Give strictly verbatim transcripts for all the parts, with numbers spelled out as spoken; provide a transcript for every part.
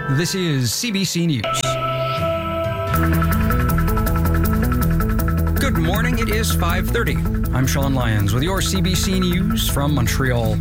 This is C B C News. Good morning, it is five thirty. I'm Sean Lyons with your C B C News from Montreal.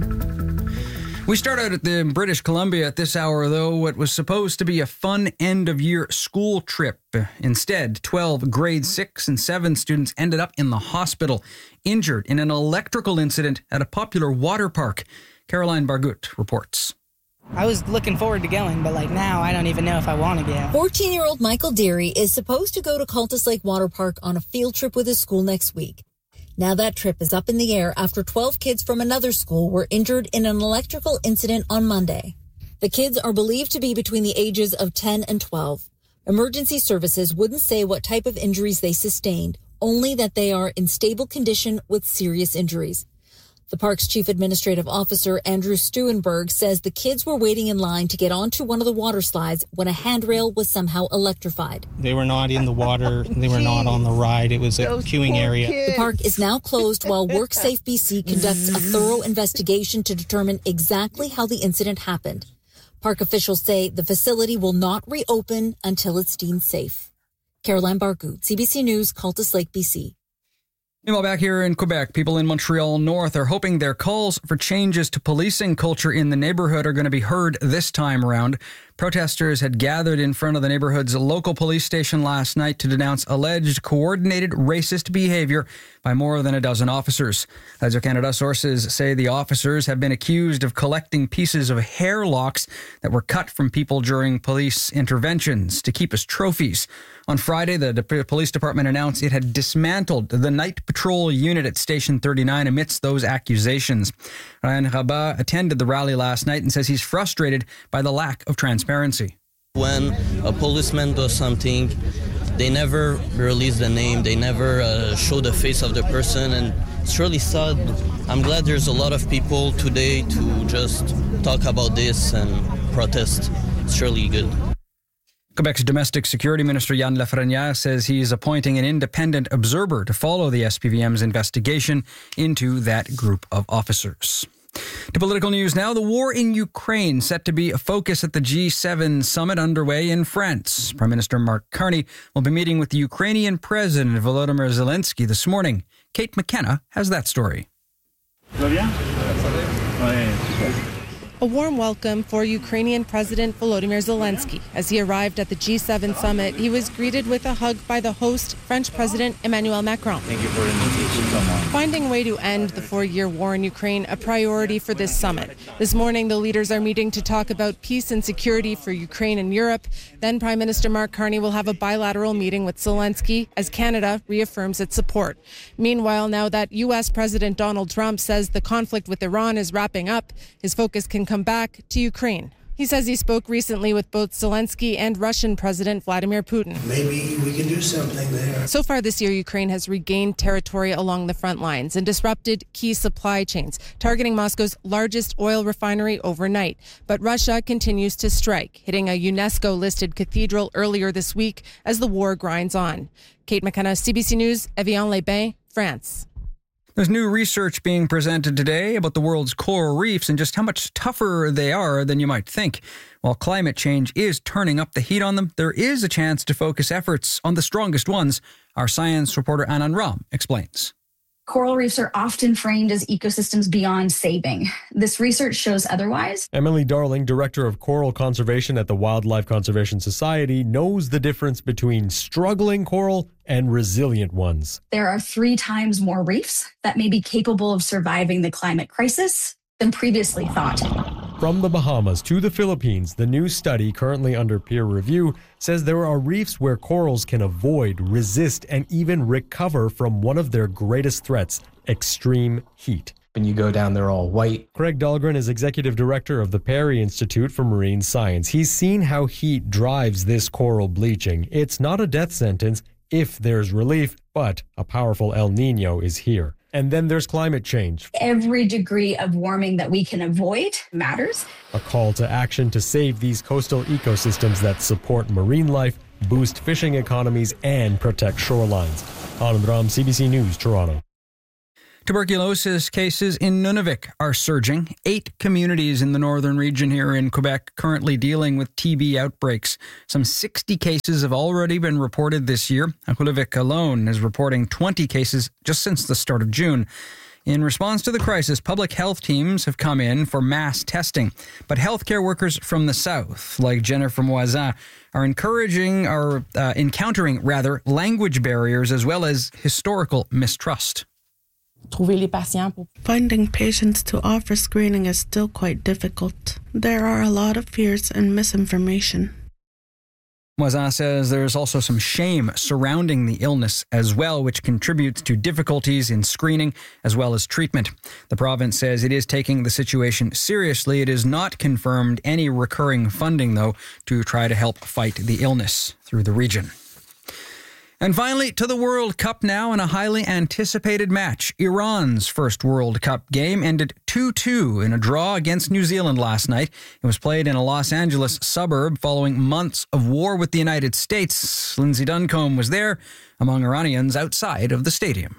We start out at the British Columbia at this hour, though, what was supposed to be a fun end-of-year school trip. Instead, twelve grade six and seven students ended up in the hospital, injured in an electrical incident at a popular water park. Caroline Bargut reports. I was looking forward to going, but like now, I don't even know if I want to go. fourteen-year-old Michael Deary is supposed to go to Cultus Lake Water Park on a field trip with his school next week. Now that trip is up in the air after twelve kids from another school were injured in an electrical incident on Monday. The kids are believed to be between the ages of ten and twelve. Emergency services wouldn't say what type of injuries they sustained, only that they are in stable condition with serious injuries. The park's chief administrative officer, Andrew Stuenberg, says the kids were waiting in line to get onto one of the water slides when a handrail was somehow electrified. They were not in the water. They were not on the ride. It was a Those queuing poor area. kids. The park is now closed while WorkSafe B C conducts a thorough investigation to determine exactly how the incident happened. Park officials say the facility will not reopen until it's deemed safe. Caroline Bargut, C B C News, Cultus Lake, B C. Meanwhile, back here in Quebec, people in Montreal North are hoping their calls for changes to policing culture in the neighborhood are going to be heard this time around. Protesters had gathered in front of the neighborhood's local police station last night to denounce alleged coordinated racist behavior by more than a dozen officers. Radio-Canada sources say the officers have been accused of collecting pieces of hair locks that were cut from people during police interventions to keep as trophies. On Friday, the de- police department announced it had dismantled the night patrol unit at Station thirty-nine amidst those accusations. Ryan Rabat attended the rally last night and says he's frustrated by the lack of transparency. When a policeman does something, they never release the name, they never uh, show the face of the person, and it's really sad. I'm glad there's a lot of people today to just talk about this and protest. It's really good. Quebec's Domestic Security Minister Yann Lafrenière says he's appointing an independent observer to follow the S P V M's investigation into that group of officers. To political news now, the war in Ukraine set to be a focus at the G seven summit underway in France. Prime Minister Mark Carney will be meeting with the Ukrainian President Volodymyr Zelensky this morning. Kate McKenna has that story. A warm welcome for Ukrainian President Volodymyr Zelensky. As he arrived at the G seven summit, he was greeted with a hug by the host, French President Emmanuel Macron. Thank you for the invitation so much. Finding a way to end the four-year war in Ukraine a priority for this summit. This morning, the leaders are meeting to talk about peace and security for Ukraine and Europe. Then Prime Minister Mark Carney will have a bilateral meeting with Zelensky as Canada reaffirms its support. Meanwhile, now that U S President Donald Trump says the conflict with Iran is wrapping up, his focus can come back to Ukraine. He says he spoke recently with both Zelensky and Russian President Vladimir Putin. Maybe we can do something there. So far this year, Ukraine has regained territory along the front lines and disrupted key supply chains, targeting Moscow's largest oil refinery overnight. But Russia continues to strike, hitting a UNESCO-listed cathedral earlier this week as the war grinds on. Kate McKenna, C B C News, Evian-les-Bains, France. There's new research being presented today about the world's coral reefs and just how much tougher they are than you might think. While climate change is turning up the heat on them, there is a chance to focus efforts on the strongest ones. Our science reporter Anand Ram explains. Coral reefs are often framed as ecosystems beyond saving. This research shows otherwise. Emily Darling, Director of Coral Conservation at the Wildlife Conservation Society, knows the difference between struggling coral and resilient ones. There are three times more reefs that may be capable of surviving the climate crisis than previously thought. From the Bahamas to the Philippines, the new study, currently under peer review, says there are reefs where corals can avoid, resist, and even recover from one of their greatest threats, extreme heat. When you go down, they're all white. Craig Dahlgren is executive director of the Perry Institute for Marine Science. He's seen how heat drives this coral bleaching. It's not a death sentence if there's relief, but a powerful El Nino is here. And then there's climate change. Every degree of warming that we can avoid matters. A call to action to save these coastal ecosystems that support marine life, boost fishing economies, and protect shorelines. Anand Ram, C B C News, Toronto. Tuberculosis cases in Nunavik are surging. Eight communities in the northern region here in Quebec currently dealing with T B outbreaks. Some sixty cases have already been reported this year. Nunavik alone is reporting twenty cases just since the start of June. In response to the crisis, public health teams have come in for mass testing. But healthcare workers from the south, like Jennifer Moisin, are encouraging or uh, encountering, rather, language barriers as well as historical mistrust. Finding patients to offer screening is still quite difficult. There are a lot of fears and misinformation. Moisin says there's also some shame surrounding the illness as well, which contributes to difficulties in screening as well as treatment. The province says it is taking the situation seriously. It has not confirmed any recurring funding, though, to try to help fight the illness through the region. And finally, to the World Cup now in a highly anticipated match. Iran's first World Cup game ended two two in a draw against New Zealand last night. It was played in a Los Angeles suburb following months of war with the United States. Lindsay Duncombe was there among Iranians outside of the stadium.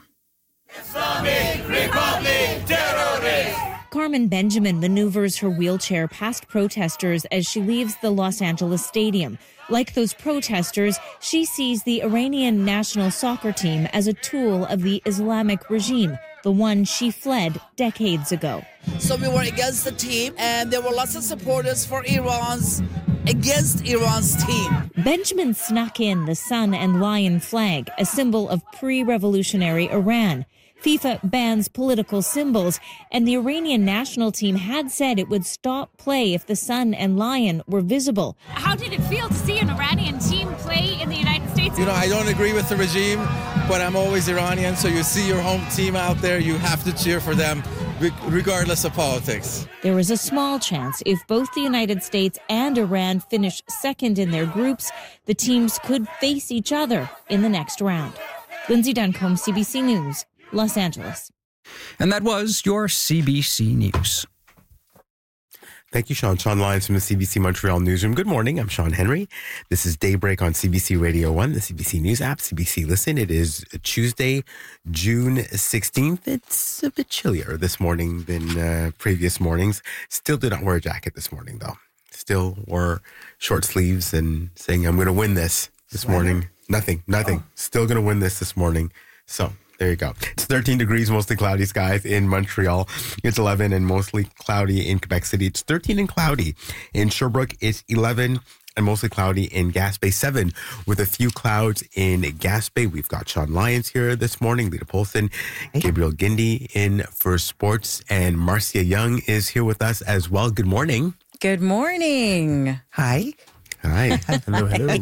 Islamic Republic terrorists! Carmen Benjamin maneuvers her wheelchair past protesters as she leaves the Los Angeles stadium. Like those protesters, she sees the Iranian national soccer team as a tool of the Islamic regime, the one she fled decades ago. So we were against the team, and there were lots of supporters for Iran's against Iran's team. Benjamin snuck in the sun and lion flag, a symbol of pre-revolutionary Iran. FIFA bans political symbols, and the Iranian national team had said it would stop play if the sun and lion were visible. How did it feel to see an Iranian team play in the United States? You know, I don't agree with the regime, but I'm always Iranian, so you see your home team out there, you have to cheer for them, regardless of politics. There was a small chance if both the United States and Iran finished second in their groups, the teams could face each other in the next round. Lindsay Duncombe, C B C News, Los Angeles. And that was your C B C News. Thank you, Sean. Sean Lyons from the C B C Montreal Newsroom. Good morning. I'm Sean Henry. This is Daybreak on C B C Radio one, the C B C News app, C B C Listen. It is Tuesday, June sixteenth. It's a bit chillier this morning than uh, previous mornings. Still did not wear a jacket this morning, though. Still wore short sleeves and saying, I'm going to win this this Sweater. morning. Nothing, nothing. Oh. Still going to win this this morning. So there you go. It's thirteen degrees, mostly cloudy skies in Montreal. It's eleven and mostly cloudy in Quebec City. It's thirteen and cloudy. In Sherbrooke, it's eleven and mostly cloudy in Gaspé. seven with a few clouds in Gaspé. We've got Sean Lyons here this morning, Lita Polson, Gabriel Gindi in for sports, and Marcia Young is here with us as well. Good morning. Good morning. Hi. Hi. Hello, hello.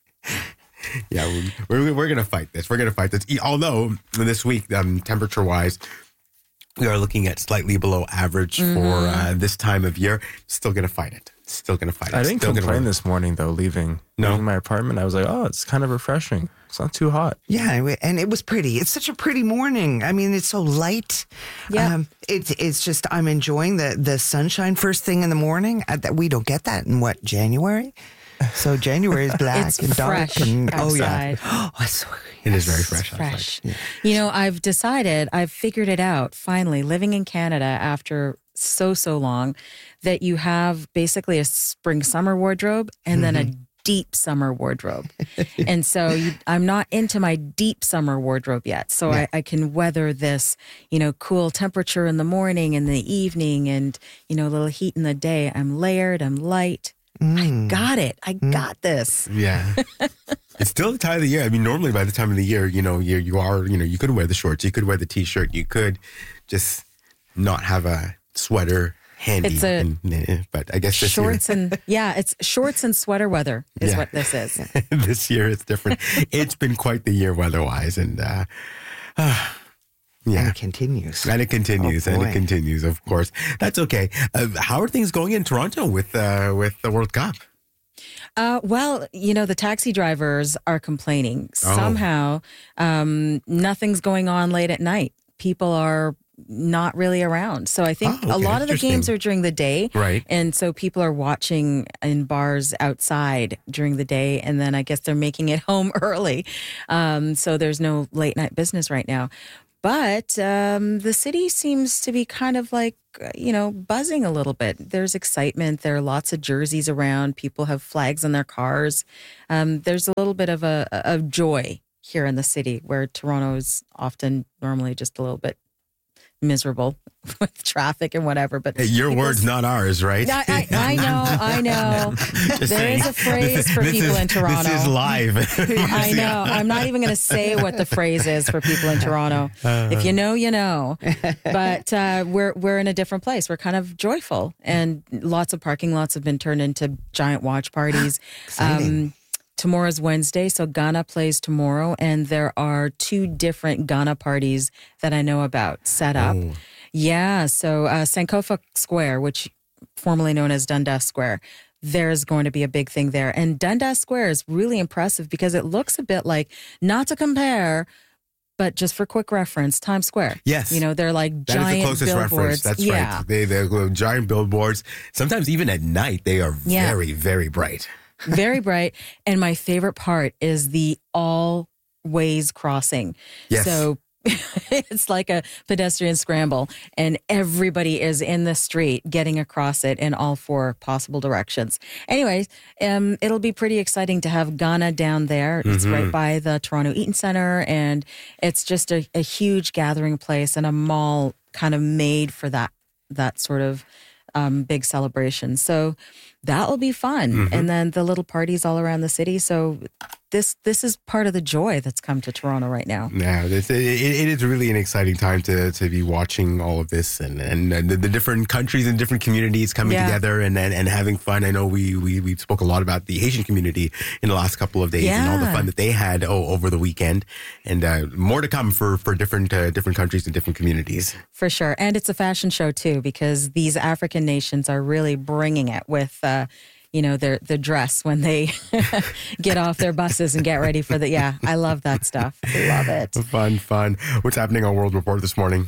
Yeah, we're, we're, we're going to fight this. We're going to fight this. Although this week, um, temperature-wise, we are looking at slightly below average mm-hmm. for uh, this time of year. Still going to fight it. Still going to fight it. I didn't Still complain this morning, though, leaving. No. Leaving my apartment. I was like, oh, it's kind of refreshing. It's not too hot. Yeah, and it was pretty. It's such a pretty morning. I mean, it's so light. Yeah. Um, it's it's just, I'm enjoying the, the sunshine first thing in the morning. Uh, that we don't get that in, what, January? So January is black it's and dark. Fresh and outside. Oh, yeah. Oh, so, it is very fresh. Fresh. Yeah. You know, I've decided, I've figured it out, finally, living in Canada after so, so long, that you have basically a spring-summer wardrobe and mm-hmm. then a deep summer wardrobe. And so you, I'm not into my deep summer wardrobe yet. So yeah. I, I can weather this, you know, cool temperature in the morning and the evening and, you know, a little heat in the day. I'm layered, I'm light. Mm. I got it. I mm. got this. Yeah. It's still the time of the year. I mean, normally by the time of the year, you know, you you are, you know, you could wear the shorts, you could wear the t-shirt, you could just not have a sweater handy. It's a and, but I guess this shorts year, and yeah, it's shorts and sweater weather is yeah. what this is. This year it's different. It's been quite the year weather-wise, and uh, uh yeah. And it continues. And it continues. Oh, and it continues, of course. That's okay. Uh, how are things going in Toronto with uh, with the World Cup? Uh, well, you know, the taxi drivers are complaining. Oh. Somehow, um, nothing's going on late at night. People are not really around. So I think oh, okay. a lot of the games are during the day. Right. And so people are watching in bars outside during the day. And then I guess they're making it home early. Um, so there's no late night business right now. But um, the city seems to be kind of like, you know, buzzing a little bit. There's excitement. There are lots of jerseys around. People have flags on their cars. Um, there's a little bit of a of joy here in the city, where Toronto is often normally just a little bit miserable with traffic and whatever. But hey, your words, not ours, right? I, I, I know, I know. There saying. is a phrase this, for this people is, in Toronto. This is live. I know. I'm not even going to say what the phrase is for people in Toronto. Uh, if you know, you know. But uh, we're we're in a different place. We're kind of joyful, and lots of parking lots have been turned into giant watch parties. Um, Tomorrow's Wednesday, so Ghana plays tomorrow, and there are two different Ghana parties that I know about set up. Oh. Yeah, so uh, Sankofa Square, which formerly known as Dundas Square, there's going to be a big thing there. And Dundas Square is really impressive because it looks a bit like, not to compare, but just for quick reference, Times Square. Yes. You know, they're like that giant is the closest billboards. Reference. That's yeah. right. They, they're giant billboards. Sometimes even at night, they are yeah. very, very bright. Very bright. And my favorite part is the all-ways crossing. Yes. So it's like a pedestrian scramble, and everybody is in the street getting across it in all four possible directions. Anyways, um, it'll be pretty exciting to have Ghana down there. It's mm-hmm. right by the Toronto Eaton Centre, and it's just a, a huge gathering place and a mall kind of made for that that sort of um, big celebration. So that will be fun. Mm-hmm. And then the little parties all around the city. So this this is part of the joy that's come to Toronto right now. Yeah, this, it, it is really an exciting time to to be watching all of this and, and, and the, the different countries and different communities coming yeah. together and, and and having fun. I know we, we we spoke a lot about the Haitian community in the last couple of days yeah. and all the fun that they had oh, over the weekend. And uh, more to come for, for different uh, different countries and different communities. For sure. And it's a fashion show, too, because these African nations are really bringing it with... Uh, you know, their the dress when they get off their buses and get ready for the, yeah, I love that stuff. I love it. Fun, fun. What's happening on World Report this morning?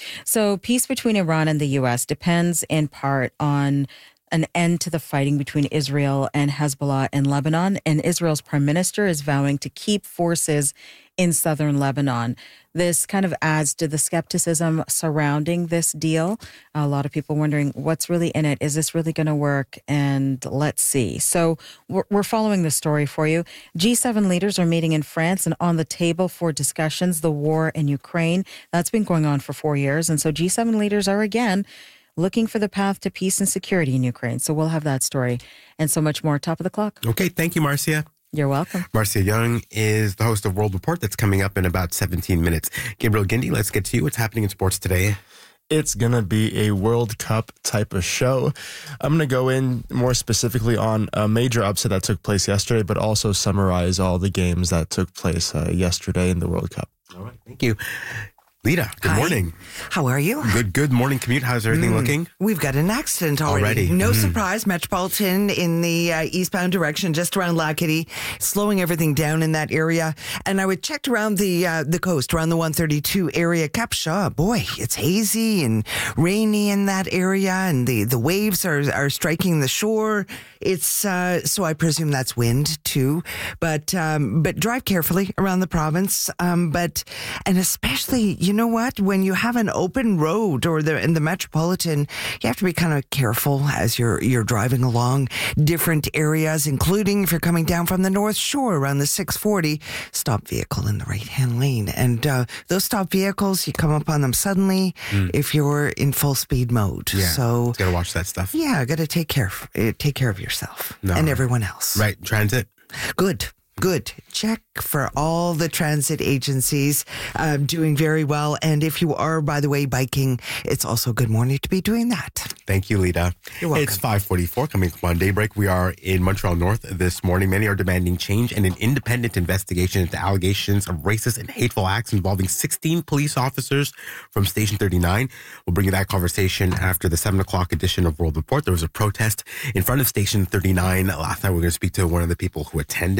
So peace between Iran and the U S depends in part on an end to the fighting between Israel and Hezbollah in Lebanon. And Israel's prime minister is vowing to keep forces in southern Lebanon. This kind of adds to the skepticism surrounding this deal. A lot of people wondering what's really in it. Is this really going to work? And let's see. So we're, we're following the story for you. G seven leaders are meeting in France and on the table for discussions, the war in Ukraine. That's been going on for four years. And so G seven leaders are again looking for the path to peace and security in Ukraine. So we'll have that story and so much more. Top of the clock. Okay. Thank you, Marcia. You're welcome. Marcia Young is the host of World Report. That's coming up in about seventeen minutes. Gabriel Gindi, let's get to you. What's happening in sports today? It's going to be a World Cup type of show. I'm going to go in more specifically on a major upset that took place yesterday, but also summarize all the games that took place uh, yesterday in the World Cup. All right. Thank you. Lita, good Hi. morning. How are you? Good, good morning commute. How's everything mm. looking? We've got an accident already. Already? No mm. surprise. Metropolitan in the uh, eastbound direction, just around La Kitty, slowing everything down in that area. And I would checked around the uh, the coast, around the one thirty-two area. Cap Shaw, boy, it's hazy and rainy in that area, and the, the waves are, are striking the shore. It's uh, so I presume that's wind too. But um, but drive carefully around the province. Um, but and especially, you know what? When you have an open road or the in the metropolitan, you have to be kind of careful as you're you're driving along different areas, including if you're coming down from the North Shore around the six forty. Stop vehicle in the right hand lane, and uh, those stop vehicles, you come up on them suddenly mm. if you're in full speed mode. Yeah, so got to watch that stuff. Yeah, got to take care of, uh, take care of yourself no. and everyone else. Right, transit. Good. Good. Check for all the transit agencies uh, doing very well. And if you are, by the way, biking, it's also a good morning to be doing that. Thank you, Lita. You're welcome. It's five forty-four coming up on Daybreak. We are in Montreal North this morning. Many are demanding change and an independent investigation into allegations of racist and hateful acts involving sixteen police officers from Station thirty-nine. We'll bring you that conversation after the seven o'clock edition of World Report. There was a protest in front of Station thirty-nine last night. We're going to speak to one of the people who attended.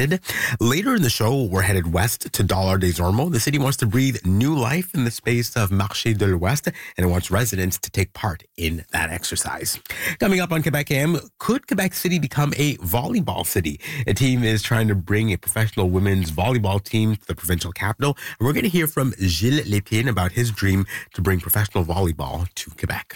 Later in the show, we're headed west to Dollar des Ormeaux. The city wants to breathe new life in the space of Marché de l'Ouest, and it wants residents to take part in that exercise. Coming up on Quebec A M, could Quebec City become a volleyball city? A team is trying to bring a professional women's volleyball team to the provincial capital. And we're going to hear from Gilles Lépine about his dream to bring professional volleyball to Quebec.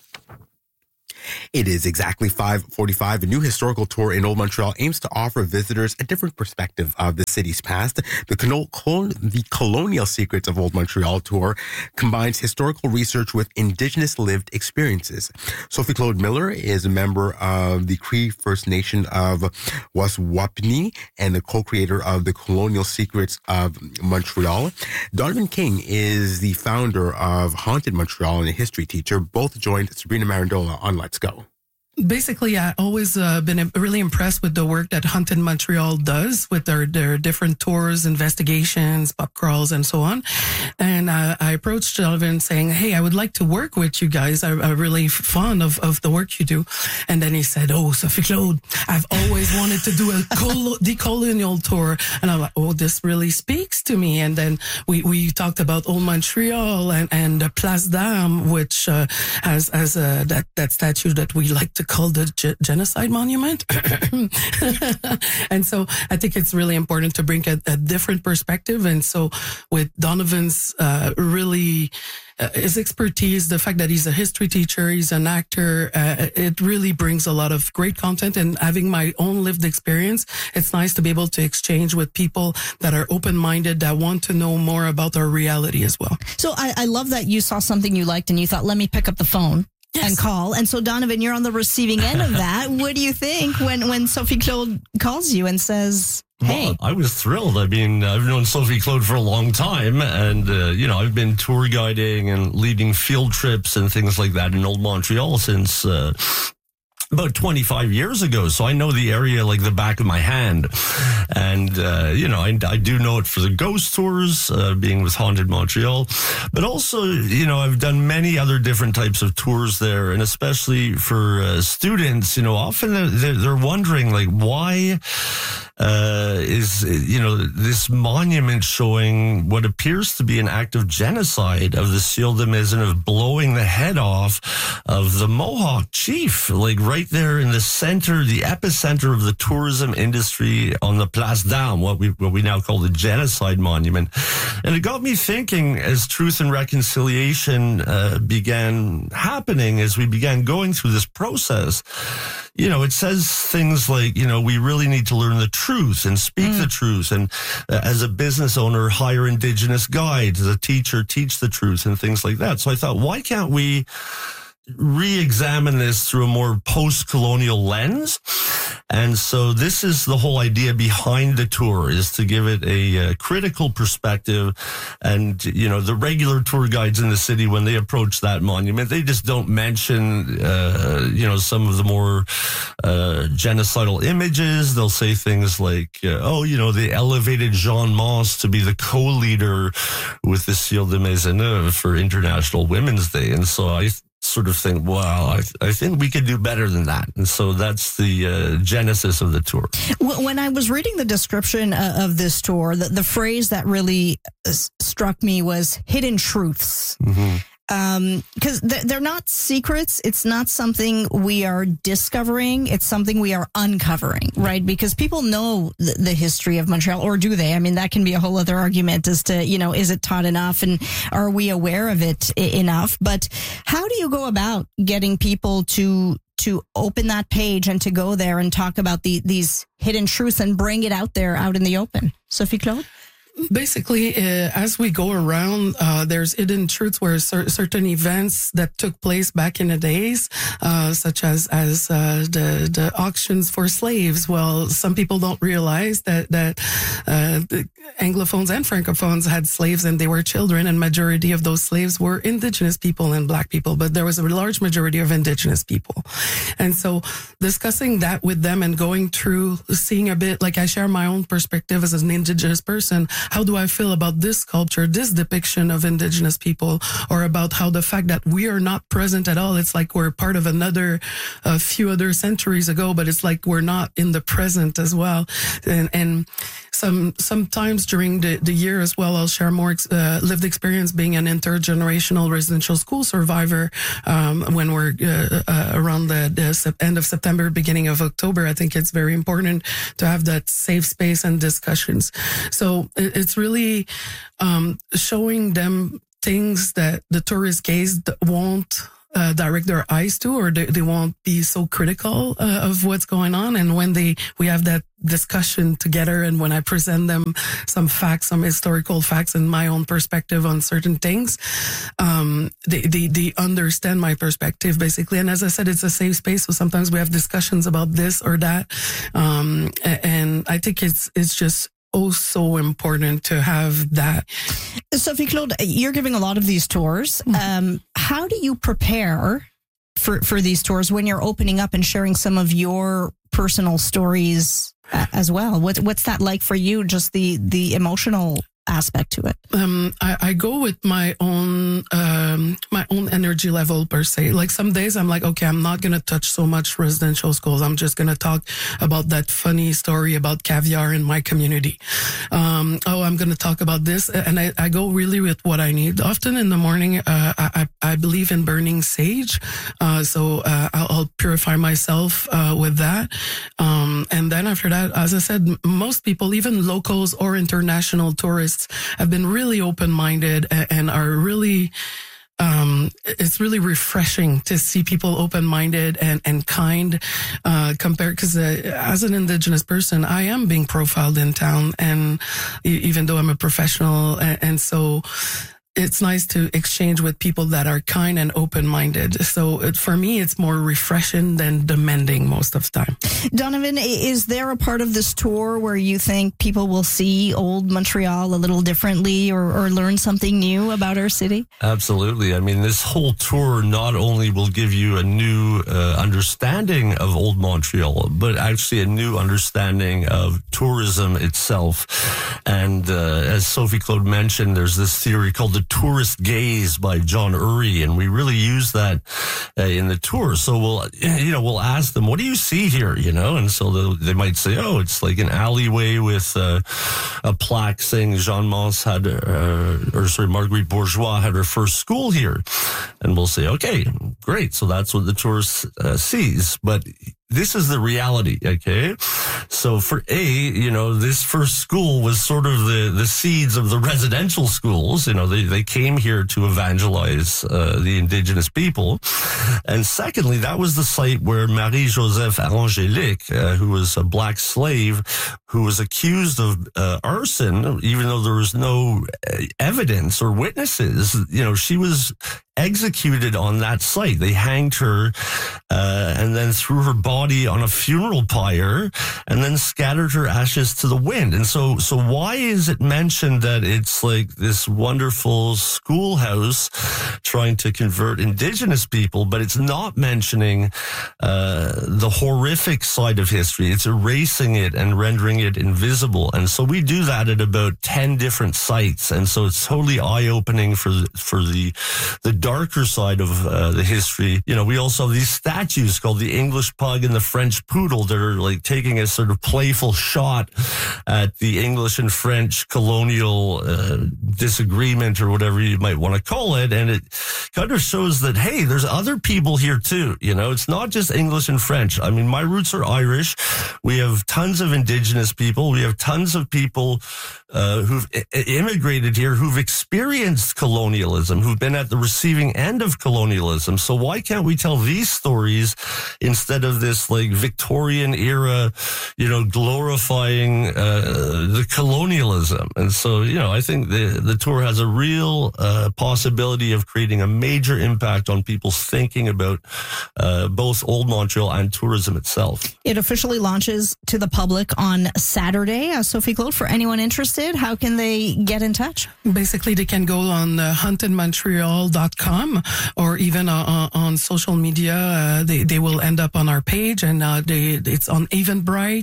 It is exactly five forty-five. A new historical tour in Old Montreal aims to offer visitors a different perspective of the city's past. The, Col- the Colonial Secrets of Old Montreal tour combines historical research with Indigenous lived experiences. Sophie Claude Miller is a member of the Cree First Nation of Waswapni and the co-creator of the Colonial Secrets of Montreal. Donovan King is the founder of Haunted Montreal and a history teacher. Both joined Sabrina Marandola on Let's Go. Basically, I've always uh, been really impressed with the work that Haunted Montreal does with their, their different tours, investigations, pub crawls, and so on. And uh, I approached Donovan saying, hey, I would like to work with you guys. I, I'm really fond of, of the work you do. And then he said, oh, Sophie Claude, I've always wanted to do a col- decolonial tour. And I'm like, oh, this really speaks to me. And then we, we talked about Old Montreal and, and Place d'Armes, which uh, has, has uh, that, that statue that we like to called the G- genocide monument. And so I think it's really important to bring a, a different perspective. And so with Donovan's uh, really uh, his expertise, the fact that he's a history teacher, he's an actor, uh, it really brings a lot of great content. And having my own lived experience, it's nice to be able to exchange with people that are open-minded, that want to know more about our reality as well. So I, I love that you saw something you liked and you thought, let me pick up the phone. Yes. And call. And so, Donovan, you're on the receiving end of that. What do you think when, when Sophie Claude calls you and says, hey? Well, I was thrilled. I mean, I've known Sophie Claude for a long time. And, uh, you know, I've been tour guiding and leading field trips and things like that in Old Montreal since uh, about twenty-five years ago. So I know the area like the back of my hand. And, uh, you know, I, I do know it for the ghost tours, uh, being with Haunted Montreal. But also, you know, I've done many other different types of tours there. And especially for uh, students, you know, often they're, they're wondering, like, why uh, is, you know, this monument showing what appears to be an act of genocide of the Sieur de Maisonneuve, blowing the head off of the Mohawk chief, like right there in the center, the epicenter of the tourism industry on the Place d'Armes, what we what we now call the genocide monument. And it got me thinking as Truth and Reconciliation uh, began happening, as we began going through this process. You know, it says things like, you know, we really need to learn the truth and speak mm. the truth. And uh, as a business owner, hire Indigenous guides. As a teacher, teach the truth and things like that. So I thought, why can't we re-examine this through a more post-colonial lens? And so this is the whole idea behind the tour, is to give it a, a critical perspective. And, you know, the regular tour guides in the city, when they approach that monument, they just don't mention, uh, you know, some of the more uh, genocidal images. They'll say things like, uh, oh, you know, they elevated Jean Mance to be the co-leader with the Sieur de Maisonneuve for International Women's Day. And so I sort of think, wow, I, th- I think we could do better than that. And so that's the uh, genesis of the tour. When I was reading the description of this tour, the, the phrase that really struck me was hidden truths. Mm-hmm. Um, because they're, they're not secrets. It's not something we are discovering. It's something we are uncovering, right? Because people know the, the history of Montreal, or do they? I mean, that can be a whole other argument as to, you know, is it taught enough and are we aware of it I- enough? But how do you go about getting people to to open that page and to go there and talk about the, these hidden truths and bring it out there, out in the open? Sophie Claude? Basically, uh, as we go around, uh, there's hidden truths where cer- certain events that took place back in the days, uh, such as as uh, the the auctions for slaves. Well, some people don't realize that that uh, the Anglophones and Francophones had slaves and they were children, and majority of those slaves were Indigenous people and Black people. But there was a large majority of Indigenous people, and so discussing that with them and going through, seeing a bit, like I share my own perspective as an Indigenous person. how do I feel about this sculpture, this depiction of Indigenous people, or about how the fact that we are not present at all. It's like we're part of another, a few other centuries ago, but it's like we're not in the present as well. And, and some, sometimes during the, the year as well, I'll share more uh, lived experience being an intergenerational residential school survivor. Um, when we're uh, uh, around the, the end of September, beginning of October, I think it's very important to have that safe space and discussions. So it, it's really um, showing them things that the tourist gaze won't Uh, direct their eyes to, or they, they won't be so critical uh, of what's going on. And when they, we have that discussion together, and when I present them some facts, some historical facts and my own perspective on certain things, um, they, they, they understand my perspective basically. And as I said, it's a safe space. So sometimes we have discussions about this or that. Um, and I think it's, it's just oh so important to have that. Sophie Claude, you're giving a lot of these tours. Um, how do you prepare for, for these tours when you're opening up and sharing some of your personal stories uh, as well? What, what's that like for you, just the, the emotional aspect to it? Um, I, I go with my own, um, my own energy level per se. Like some days I'm like, okay, I'm not going to touch so much residential schools. I'm just going to talk about that funny story about caviar in my community. Um, oh, I'm going to talk about this. And I, I go really with what I need. Often in the morning, uh, I, I believe in burning sage. Uh, so, uh, I'll, I'll purify myself, uh, with that. Um, and then after that, as I said, most people, even locals or international tourists, have been really open-minded and are really, um, it's really refreshing to see people open-minded and, and kind, uh, compared, cause uh, as an Indigenous person, I am being profiled in town, and even though I'm a professional, and, and so it's nice to exchange with people that are kind and open-minded. So it, for me, it's more refreshing than demanding most of the time. Donovan, is there a part of this tour where you think people will see old Montreal a little differently, or, or learn something new about our city? Absolutely. I mean, this whole tour not only will give you a new uh, understanding of old Montreal, but actually a new understanding of tourism itself. And uh, as Sophie Claude mentioned, there's this theory called the tourist gaze by John Urry, and we really use that uh, in the tour. So we'll, you know, we'll ask them, what do you see here? You know, and so they might say, oh, it's like an alleyway with uh, a plaque saying Jeanne Mance had, uh, or sorry, Marguerite Bourgeois had her first school here. And we'll say, okay, great. So that's what the tourist uh, sees. But this is the reality, okay? So for A, you know, this first school was sort of the, the seeds of the residential schools. You know, they, they came here to evangelize uh, the Indigenous people. And secondly, that was the site where Marie-Joseph Angélique, uh, who was a black slave, who was accused of uh, arson, even though there was no evidence or witnesses, you know, she was executed on that site. They hanged her uh, and then threw her body on a funeral pyre and then scattered her ashes to the wind. And so, so why is it mentioned that it's like this wonderful schoolhouse trying to convert Indigenous people, but it's not mentioning uh, the horrific side of history? It's erasing it and rendering it invisible. And so we do that at about ten different sites. And so it's totally eye-opening for the, for the, the darker side of uh, the history. You know, we also have these statues called the English pug and the French poodle that are like taking a sort of playful shot at the English and French colonial uh, disagreement, or whatever you might want to call it. And it kind of shows that, hey, there's other people here too. You know, it's not just English and French. I mean, my roots are Irish. We have tons of Indigenous people. We have tons of people uh, who've I- immigrated here, who've experienced colonialism, who've been at the receiving end of colonialism. So why can't we tell these stories instead of this like Victorian era, you know, glorifying uh, the colonialism? And so, you know, I think the the tour has a real uh, possibility of creating a major impact on people's thinking about uh, both Old Montreal and tourism itself. It officially launches to the public on Saturday. Uh, Sophie Claude, for anyone interested, how can they get in touch? Basically, they can go on uh, haunted montreal dot com, or even uh, on social media. Uh, they, they will end up on our page, and uh, they, it's on Eventbrite.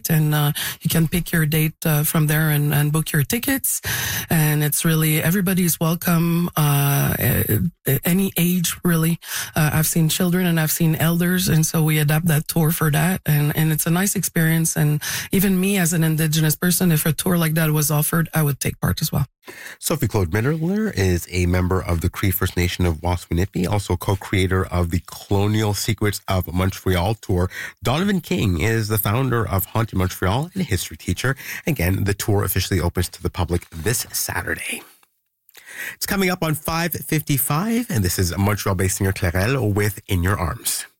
website, and uh, you can pick your date uh, from there and, and book your tickets. And it's really, everybody's welcome, uh, any age, really. Uh, I've seen children and I've seen elders, and so we adapt that tour for that. And, and it's a nice experience. And even me as an Indigenous person, if a tour like that was offered, I would take part as well. Sophie Claude Mittler is a member of the Cree First Nation of Waswanipi, also co-creator of the Colonial Secrets of Montreal tour. Donovan King is the founder of Haunted Montreal and a history teacher. Again, the tour officially opens to the public this Saturday. It's coming up on five fifty-five, and this is Montreal-based singer Clarelle with In Your Arms.